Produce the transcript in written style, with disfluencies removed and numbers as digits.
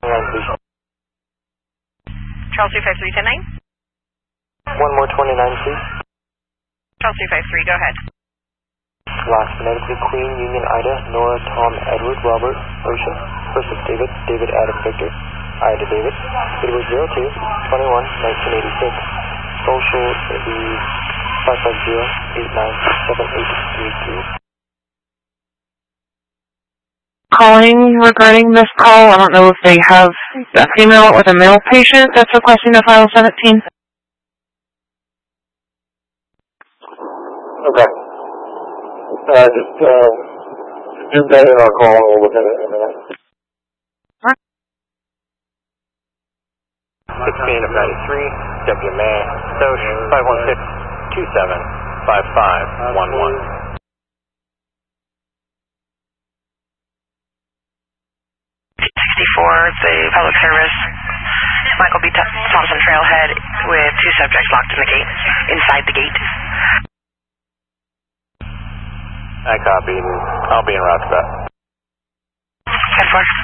Charles 253, 10-9. One more 29, please. Charles 253, go ahead. Lost phonetically Queen, Union, Ida, Nora, Tom, Edward, Robert, Ocean. Versus David, David, Adam, Victor. Ida, David. It was 02, 21, 1986. Social is 550-897833. Calling regarding this call. I don't know if they have a female with a male patient that's requesting a file 17. Okay. Just that in our call and we'll look at it in a minute. 16 of 93, WMA, Soch, 516-275511. 64, the public service, Michael B. Thompson Trailhead with 2 subjects locked in the gate, inside the gate. I copy. I'll be in route to that. 10-4.